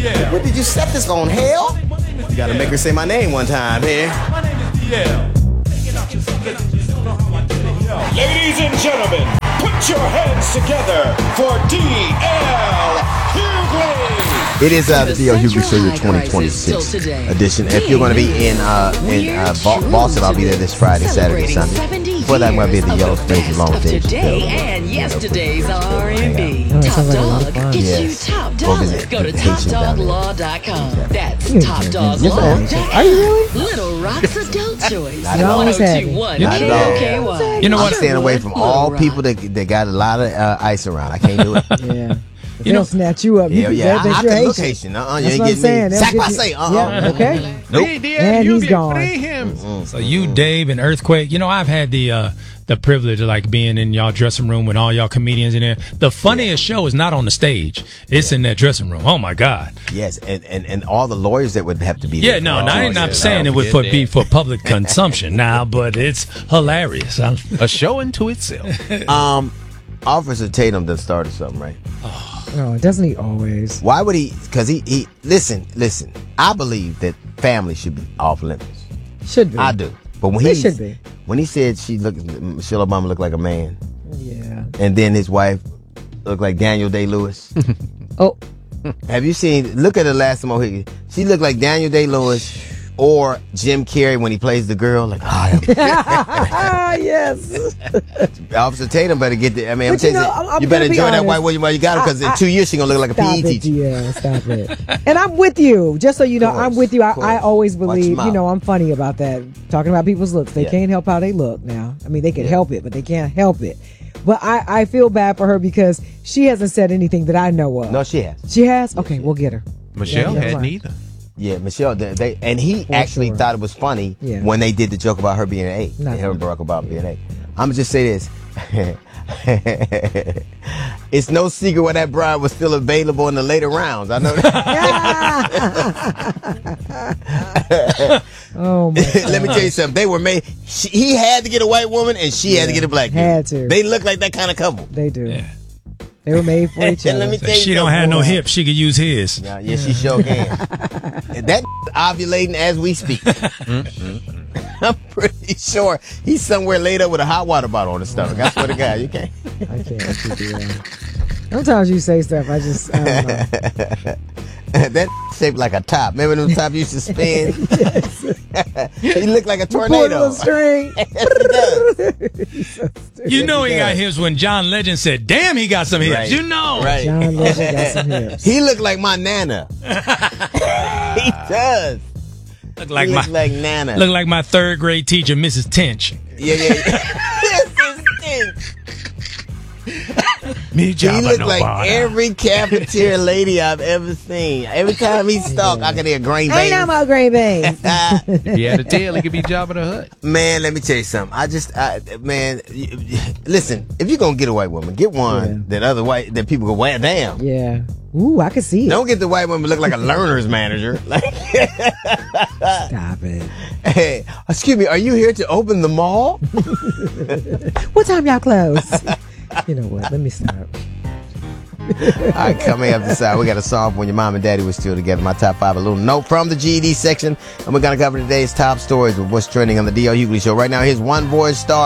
What did you set this on, hell? You gotta make her say my name one time here. My name is DL. Ladies and gentlemen, put your hands together for D.L. Hughley. It is the D.L. Hughley Show, your 2026 edition. If you're going to be in Boston, I'll be there this Friday, Saturday, Sunday. Before that, I'm going to be at the Yellow Stage along with Dave Today and yesterday's R&B. Top Dog gets you top dollar. Go to TopDogLaw.com. That's TopDogLaw.com. Are you really? Little Rock's adult choice. Not at all. 1021 KOKY. You know what? I'm staying away from all people that got a lot of ice around. I can't do it. Yeah. They'll snatch you up. Yeah. I That's can your location. You That's ain't what I'm saying. getting me. Sacrifice. Yeah, okay. Nope. And he's gone. So you, Dave, and Earthquake. You know, I've had the privilege of like being in y'all dressing room with all y'all comedians in there. The funniest show is not on the stage; it's in that dressing room. Oh my God! Yes, and all the lawyers that would have to be there. Yeah, no, I'm not saying it would be for public consumption now, but it's hilarious. A show unto itself. Officer Tatum done started something, right? No, doesn't he always? Why would he? Because he listen. I believe that family should be off limits. Should be. I do. But when They should be. When he said Michelle Obama looked like a man, Yeah. and then his wife looked like Daniel Day-Lewis. Oh. Have you seen? Look at the last Mohican. She looked like Daniel Day-Lewis or Jim Carrey when he plays the girl. Like, Yes. Officer Tatum better get the. I mean, But I'm you better gonna be enjoy that honest. white woman while you got her, because in 2 years she's gonna look like a Stop PE it, teacher. Yeah, stop it. And I'm with you. Just so you know, I'm with you. I always Watch believe, your mouth. I'm funny about that. Talking about people's looks. They Yeah. can't help how they look now. I mean, they can help it, but they can't help it. But I feel bad for her because she hasn't said anything that I know of. No, she has. She has? Okay, we'll get her. Michelle Yeah, had right. neither. Yeah, Michelle. And he For actually sure. thought it was funny when they did the joke about her being an A. Not Her and Barack Obama being an A. I'm gonna just say this. It's no secret why that bride was still available in the later rounds. I know that. Oh my God. Let me tell you something. They were made. He had to get a white woman, and she had to get a black dude. Had to. They look like that kind of couple. They do. Yeah. They were made for each other. Let me tell you She don't something. have no hips. She could use his. Yeah, she sure can. And that ovulating as we speak. I'm pretty sure he's somewhere laid up with a hot water bottle on his stomach. I swear to God, you can't. I can't keep it on. Sometimes you say stuff, I don't know. That shaped like a top. Remember them top used to spin? Yes. He looked like a Pull tornado. the string. You know he got hips when John Legend said, "Damn, he got some hips." Right. You know. Right. John Legend got some hips. He looked like my Nana. He does. Look He looks like Nana. Look like my third grade teacher, Mrs. Tench. Yeah. Mrs. Tench. Me He looked like every cafeteria lady I've ever seen. Every time he stalked, I could hear grain Ain't no beans. more green beans. If he had a tail, he could be Jabba the Hutt. Man, let me tell you something. Listen, if you're going to get a white woman, get one that people go, well, damn. Yeah. Ooh, I can see it. Don't get the white woman look like a learner's manager. Like, Stop it. hey, excuse me, are you here to open the mall? What time y'all close? You know what? Let me stop. All right, coming up this hour, we got a song when your mom and daddy were still together. My top 5, a little note from the GED section. And we're going to cover today's top stories with what's trending on the D.L. Hughley Show. Right now, here's One Voice Star.